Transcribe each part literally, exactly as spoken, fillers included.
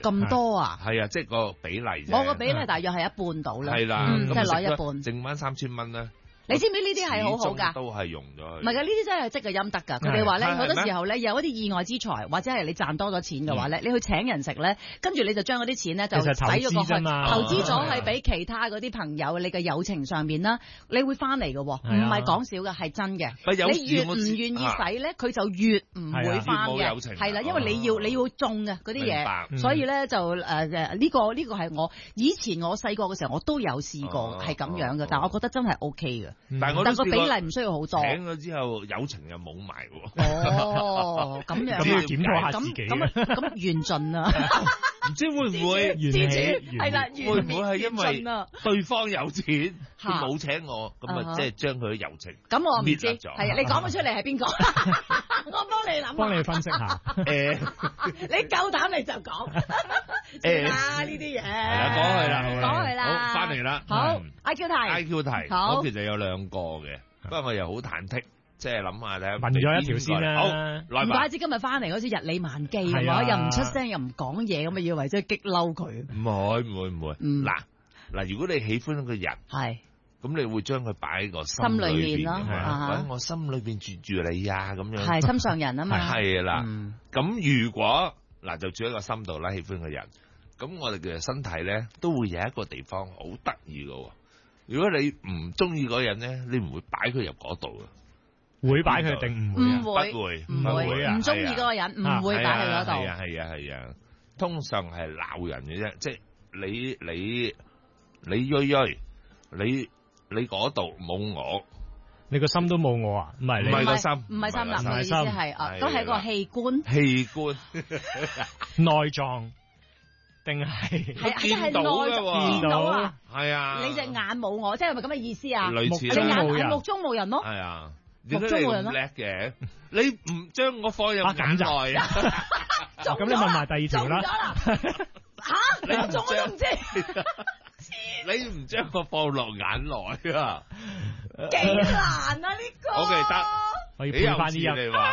咁多啊？ 係啊，即係個比例啫。 我個比例大約係一半到啦。 係啦， 即係攞一半， 剩翻三千蚊咧。 你知唔知呢啲係好好㗎？ 都係用咗。 唔係㗎，呢啲真係積個陰德㗎。佢哋話咧，好多時候咧有一啲意外之財，或者係你賺多咗錢嘅話咧，你去請人食咧，跟住你就將嗰啲錢咧就使咗過去，投資咗係俾其他嗰啲朋友，你嘅友情上面啦，你會翻嚟嘅，唔係講笑嘅，係真嘅。你越唔願意使咧，佢就越唔會翻嘅。係啦，因為你要你要種嘅嗰啲嘢，所以咧就誒誒呢個呢個係我以前我細個嘅時候我都有試過係咁樣嘅，但係我覺得真係 O K 嘅。 但係我但個比例唔需要好多。 請咗之後友情又冇埋喎。 哦，咁樣。 咁要檢討下自己。 咁咁咁緣盡啊！ 唔知會唔會緣起係啦， 會唔會係因為對方有錢，佢冇請我，咁啊即係將佢嘅友情咁我唔知。 係啊，你講咗出嚟係邊個？我幫你諗。 幫你分析下。 誒， 你夠膽你就講。誒啊！呢啲嘢。係啦，講去啦， 講去啦。 好，翻嚟啦。 好 I Q 題 I Q 題。 好。 我其實有兩個嘅，不過我又好忐忑。即係諗下咧， 問咗一條先啦。 好， 唔怪之今日翻嚟好似日理萬機咁啊，又唔出聲又唔講嘢，咁啊以為真係激嬲佢。 唔會唔會唔會。嗱嗱，如果你喜歡一個人， 係咁你會將佢擺喺個心裏面咯，或者我心裏邊住住你啊咁樣。 係心上人啊嘛。 係啦。咁如果嗱就住喺個心度啦，喜歡嘅人，咁我哋嘅身體咧都會有一個地方好得意㗎。如果你唔中意嗰人咧，你唔會擺佢入嗰度啊。 會擺佢定唔會？ 唔會， 不會， 唔會啊！唔中意嗰個人，唔會擺喺嗰度。 係啊，係啊，係啊，通常係鬧人嘅啫，即係你你你銳銳，你你嗰度冇我， 你個心都冇我啊？唔係， 唔係個心， 唔係心啦，我意思係啊，都係個器官， 器官內臟定係係係見到嘅， 見到啊， 係啊， 你隻眼冇我，即係咪咁嘅意思啊？ 類似你眼目中無人咯， 係啊。 目中無人咯， 叻嘅，你唔將我放入眼內啊？ 咁你問埋第二條啦。 吓，你中我都唔知。 你唔將我放落眼內啊？ 幾難啊呢個！ 我記得， 我要配翻啲音。 你話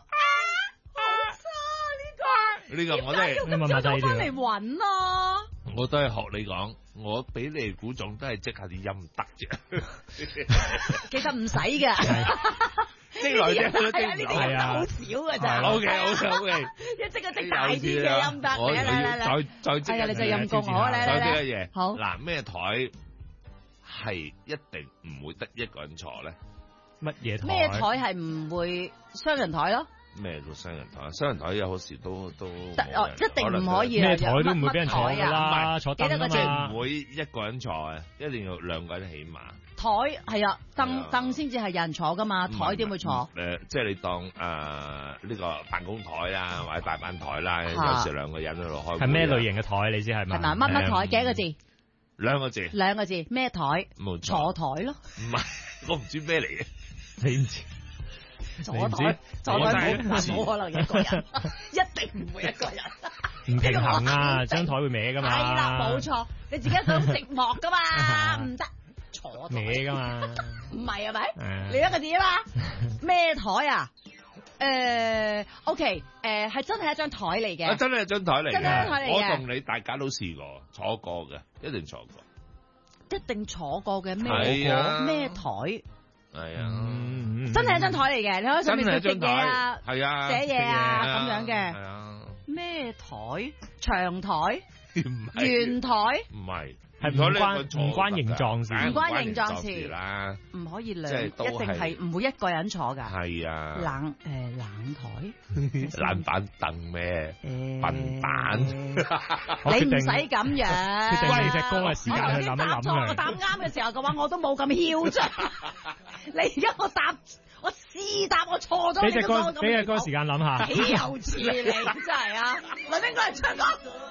好差呢個。呢個我都係。 你問埋第二條。 翻嚟搵咯。 我都係學你講，我俾你估中都係即下啲音得啫。 其實唔使嘅， 即來啫， 係啊，呢啲音得好少嘅咋。 O K O K O K， 一即個即大啲嘅音得。 我要再再即。 係啊，你就陰功我咧咧。再即嘅嘢。 好。 嗱，咩台係一定唔會得一個人坐咧？ 乜嘢台？ 咩台係唔會雙人台咯？ 咩叫雙人台？雙人台有好時都都哦，一定唔可以咩台都唔會俾人坐噶啦，坐凳啊嘛， 即係唔會一個人坐啊，一定要兩個人起碼。 台係啊，凳凳先至係有人坐噶嘛，台點會坐？ 誒，即係你當誒呢個辦公台啦，或者大班台啦，有時兩個人喺度開會。 係咩類型嘅台？你知係咪？ 係嗱，乜乜台幾多個字？ 兩個字。 兩個字咩台？ 冇錯。 坐台咯。 唔係，我唔知咩嚟嘅。 你唔知？ 坐台，坐台冇可能一個人，一定唔會一個人。 唔平衡啊，張台會歪噶嘛。 係啦，冇錯，你自己想寂寞噶嘛，唔得，坐歪噶嘛。 唔係係咪？你一個字啊嘛，咩台啊？誒，OK，誒，係真係一張台嚟嘅。 真係一張台嚟嘅。 真係張台嚟嘅。 我同你大家都試過坐過嘅，一定坐過。 一定坐過嘅咩？咩台？ 係啊， 真係一張台嚟嘅，你可以上面食嘢啊， 係啊， 寫嘢啊咁樣嘅。 係啊， 咩台？長台？ 唔係圓台？ 唔係， 係唔關唔關形狀事， 唔關形狀事啦。唔可以兩，一定係唔會一個人坐噶。 係啊， 冷誒冷台？ 冷板凳咩？笨蛋！ 你唔使咁樣。 決定你隻歌嘅時間去諗一諗嘅。 我答啱嘅時候嘅話，我都冇咁囂張。你而家我答，我試答我錯咗。 俾隻歌，俾隻歌時間諗下。 豈有此理！真係啊，唔應該係唱歌。